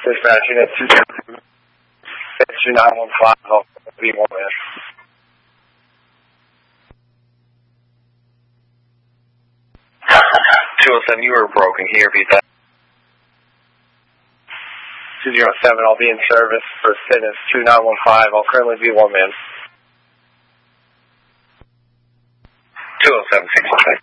Dispatch unit 2915, I'll be 1 minute. 207, you were broken. Can you repeat that? 207, I'll be in service for fitness 2915. I'll currently be 1 man. 207, 6